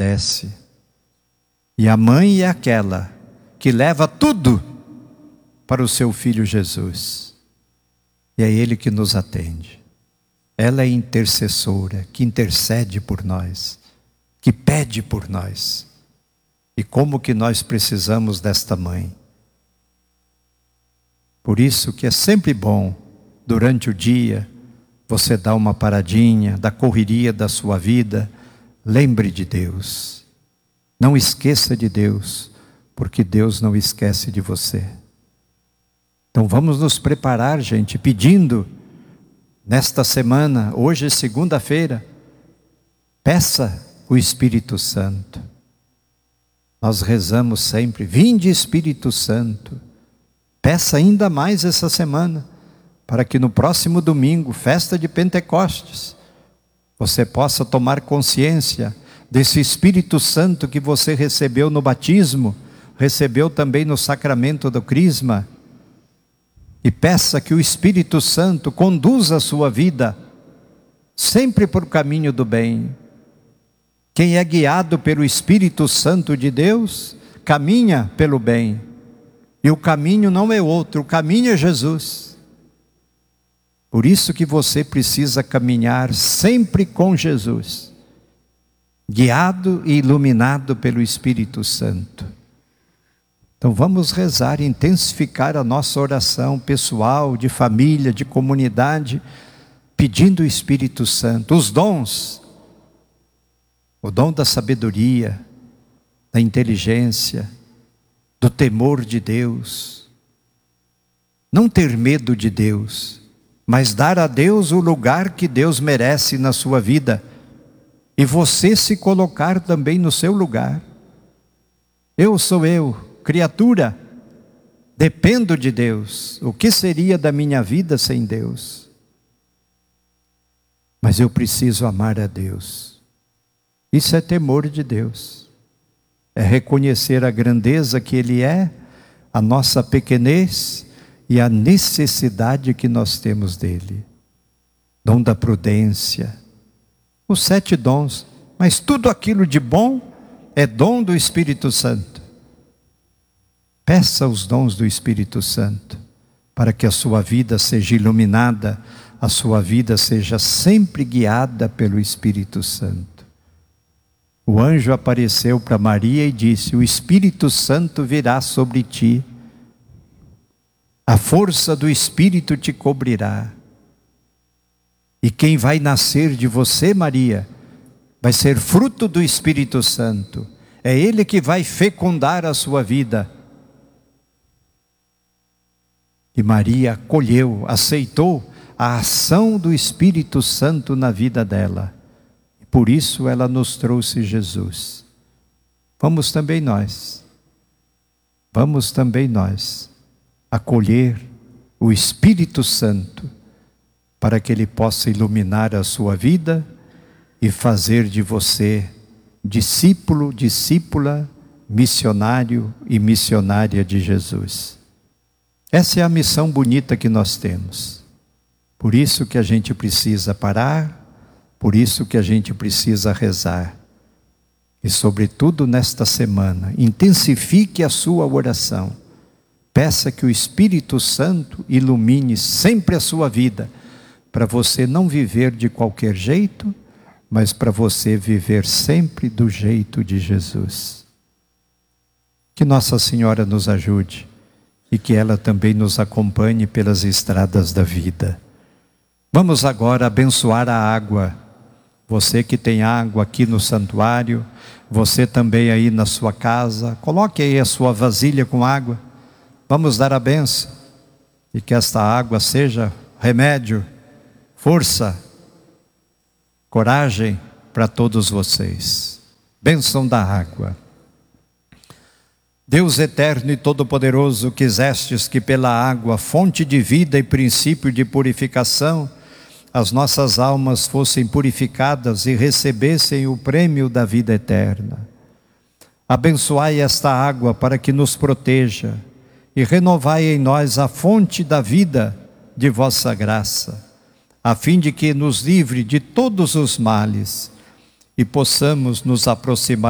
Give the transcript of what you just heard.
agradece. E a mãe é aquela que leva tudo para o seu filho Jesus. E é Ele que nos atende. Ela é intercessora, que intercede por nós, que pede por nós. E como que nós precisamos desta mãe. Por isso que é sempre bom, durante o dia, você dar uma paradinha da correria da sua vida. Lembre de Deus. Não esqueça de Deus, porque Deus não esquece de você. Então vamos nos preparar, gente, pedindo, nesta semana, hoje é segunda-feira, peça o Espírito Santo. Nós rezamos sempre, vinde Espírito Santo. Peça ainda mais essa semana, para que no próximo domingo, festa de Pentecostes, você possa tomar consciência desse Espírito Santo que você recebeu no batismo, recebeu também no sacramento do crisma. E peça que o Espírito Santo conduza a sua vida sempre por caminho do bem. Quem é guiado pelo Espírito Santo de Deus, caminha pelo bem. E o caminho não é outro, o caminho é Jesus. Por isso que você precisa caminhar sempre com Jesus, guiado e iluminado pelo Espírito Santo. Então vamos rezar, intensificar a nossa oração pessoal, de família, de comunidade, pedindo o Espírito Santo, os dons, o dom da sabedoria, da inteligência, do temor de Deus. Não ter medo de Deus, mas dar a Deus o lugar que Deus merece na sua vida. E você se colocar também no seu lugar. Eu sou eu, criatura, dependo de Deus. O que seria da minha vida sem Deus? Mas eu preciso amar a Deus. Isso é temor de Deus. É reconhecer a grandeza que Ele é, a nossa pequenez e a necessidade que nós temos dEle. Dom da prudência, os 7 dons, mas tudo aquilo de bom é dom do Espírito Santo. Peça os dons do Espírito Santo, para que a sua vida seja iluminada, a sua vida seja sempre guiada pelo Espírito Santo. O anjo apareceu para Maria e disse: o Espírito Santo virá sobre ti, a força do Espírito te cobrirá. E quem vai nascer de você, Maria, vai ser fruto do Espírito Santo. É Ele que vai fecundar a sua vida. E Maria acolheu, aceitou a ação do Espírito Santo na vida dela. Por isso ela nos trouxe Jesus. Vamos também nós acolher o Espírito Santo, para que Ele possa iluminar a sua vida e fazer de você discípulo, discípula, missionário e missionária de Jesus. Essa é a missão bonita que nós temos. Por isso que a gente precisa parar, por isso que a gente precisa rezar. E sobretudo nesta semana, intensifique a sua oração. Peça que o Espírito Santo ilumine sempre a sua vida, para você não viver de qualquer jeito, mas para você viver sempre do jeito de Jesus. Que Nossa Senhora nos ajude e que ela também nos acompanhe pelas estradas da vida. Vamos agora abençoar a água. Você que tem água aqui no santuário, você também aí na sua casa, coloque aí a sua vasilha com água. Vamos dar a bênção. E que esta água seja remédio, força, coragem para todos vocês. Bênção da água. Deus eterno e todo-poderoso, quisestes que pela água, fonte de vida e princípio de purificação, as nossas almas fossem purificadas e recebessem o prêmio da vida eterna. Abençoai esta água para que nos proteja e renovai em nós a fonte da vida de vossa graça, a fim de que nos livre de todos os males e possamos nos aproximar